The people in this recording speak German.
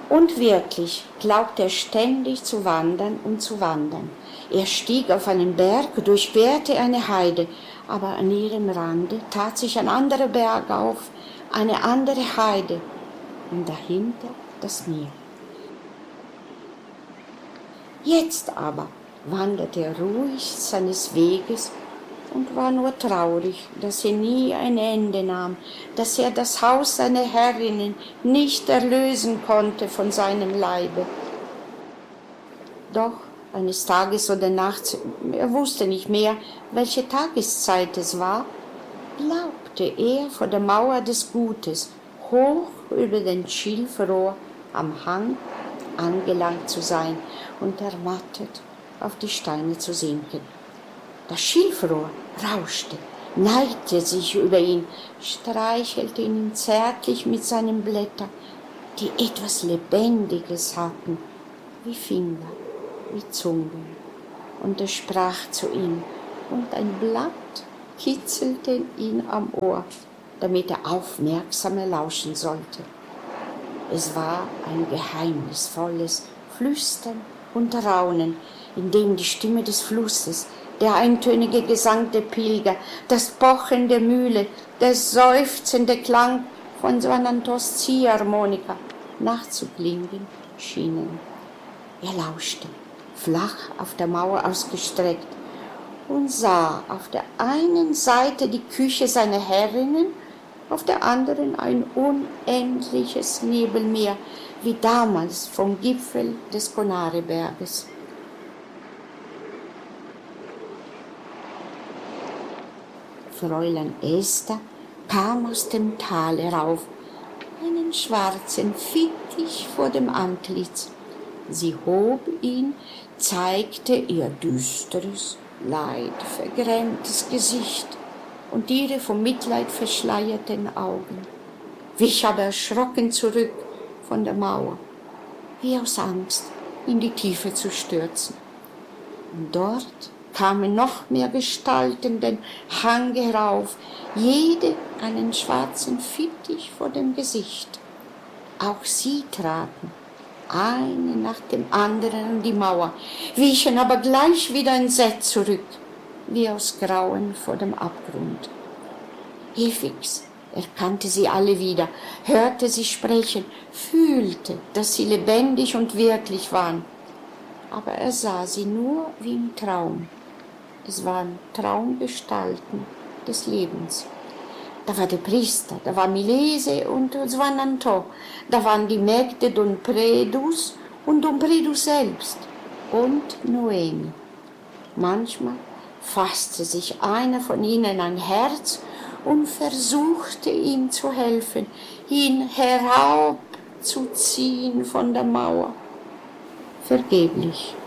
Und wirklich glaubte er ständig zu wandern und zu wandern. Er stieg auf einen Berg, durchquerte eine Heide, aber an ihrem Rande tat sich ein anderer Berg auf, eine andere Heide und dahinter das Meer. Jetzt aber wanderte er ruhig seines Weges und war nur traurig, dass er nie ein Ende nahm, dass er das Haus seiner Herrinnen nicht erlösen konnte von seinem Leibe. Doch eines Tages oder nachts, er wusste nicht mehr, welche Tageszeit es war, glaubte er vor der Mauer des Gutes, hoch über den Schilfrohr am Hang angelangt zu sein und ermattet auf die Steine zu sinken. Das Schilfrohr rauschte, neigte sich über ihn, streichelte ihn zärtlich mit seinen Blättern, die etwas Lebendiges hatten, wie Finger, wie Zungen. Und er sprach zu ihm, und ein Blatt kitzelte ihn am Ohr, damit er aufmerksamer lauschen sollte. Es war ein geheimnisvolles Flüstern und Raunen, in dem die Stimme des Flusses, der eintönige Gesang der Pilger, das Pochen der Mühle, der seufzende Klang von Svanantos Ziehharmonika nachzuklingen schienen. Er lauschte, flach auf der Mauer ausgestreckt, und sah auf der einen Seite die Küche seiner Herrinnen, auf der anderen ein unendliches Nebelmeer, wie damals vom Gipfel des Konareberges. Fräulein Esther kam aus dem Tal herauf, einen schwarzen Fittich vor dem Antlitz. Sie hob ihn, zeigte ihr düsteres, leidvergrämtes Gesicht und ihre vom Mitleid verschleierten Augen, wich aber erschrocken zurück von der Mauer, wie aus Angst in die Tiefe zu stürzen. Und dort kamen noch mehr Gestalten den Hang herauf, jede einen schwarzen Fittich vor dem Gesicht. Auch sie traten, eine nach dem anderen an die Mauer, wichen aber gleich wieder entsetzt zurück, wie aus Grauen vor dem Abgrund. Hefix erkannte sie alle wieder, hörte sie sprechen, fühlte, dass sie lebendig und wirklich waren. Aber er sah sie nur wie im Traum. Es waren Traumgestalten des Lebens. Da war der Priester, da war Milese und Svananto, da waren die Mägde Don Predus und Don Predus selbst und Noemi. Manchmal fasste sich einer von ihnen ein Herz und versuchte ihm zu helfen, ihn heraufzuziehen von der Mauer. Vergeblich.